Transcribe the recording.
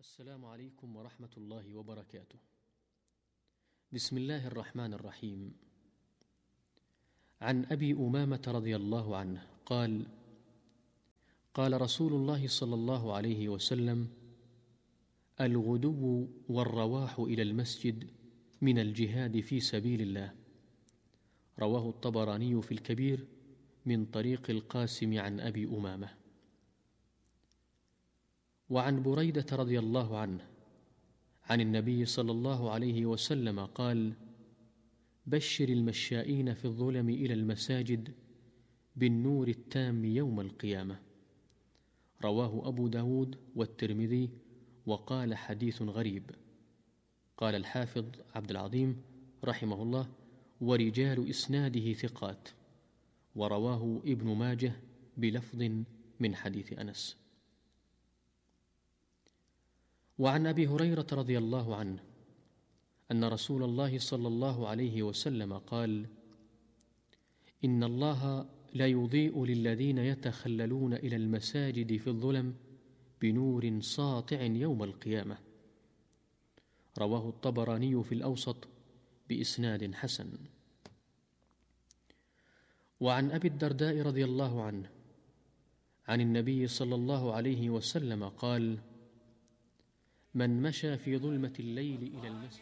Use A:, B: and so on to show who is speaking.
A: السلام عليكم ورحمة الله وبركاته. بسم الله الرحمن الرحيم. عن أبي أمامة رضي الله عنه قال: قال رسول الله صلى الله عليه وسلم: الغدو والرواح إلى المسجد من الجهاد في سبيل الله. رواه الطبراني في الكبير من طريق القاسم عن أبي أمامة. وعن بريدة رضي الله عنه عن النبي صلى الله عليه وسلم قال: بشر المشائين في الظلم إلى المساجد بالنور التام يوم القيامة. رواه أبو داود والترمذي وقال: حديث غريب. قال الحافظ عبد العظيم رحمه الله: ورجال إسناده ثقات. ورواه ابن ماجه بلفظ من حديث أنس. وعن أبي هريرة رضي الله عنه أن رسول الله صلى الله عليه وسلم قال: إن الله لا يضيء للذين يتخللون إلى المساجد في الظلم بنور ساطع يوم القيامة. رواه الطبراني في الأوسط بإسناد حسن. وعن أبي الدرداء رضي الله عنه عن النبي صلى الله عليه وسلم قال: من مشى في ظلمة الليل إلى المسجد